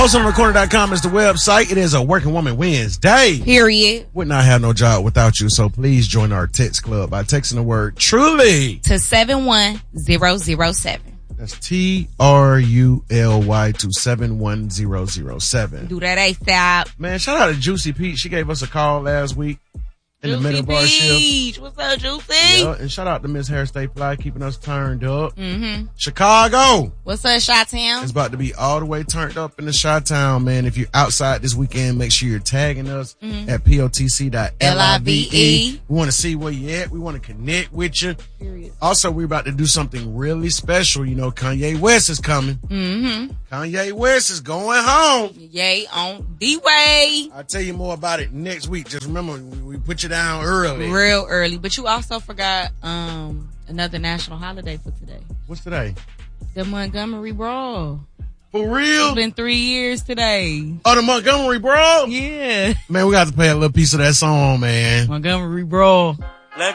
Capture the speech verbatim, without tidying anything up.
Post on the corner dot com is the website. It is a Working Woman Wednesday. Period. Would not have no job without you, so please join our text club by texting the word truly to seven one zero zero seven. That's T R U L Y to seven one zero zero seven. Do that ASAP. Man, shout out to Juicy Peach. She gave us a call last week in Juicy the middle bar Peach. shift. What's up, Juicy? Yeah, and shout out to Miss Hair Stay Fly, keeping us turned up. Mm-hmm. Chicago. What's up, Chi-Town? It's about to be all the way turned up in the Chi-Town, man. If you're outside this weekend, make sure you're tagging us mm-hmm. at P O T C dot live. We want to see where you at. We want to connect with you. Period. Also, we're about to do something really special. You know, Kanye West is coming. Mm-hmm. Kanye West is going home. Yay, on the way. I'll tell you more about it next week. Just remember, we, we put you down early. Real early. But you also forgot um another national holiday for today. What's today? The Montgomery Brawl. For real? It's been three years today. Oh, the Montgomery Brawl? Yeah. Man, we got to play a little piece of that song, man. Montgomery Brawl.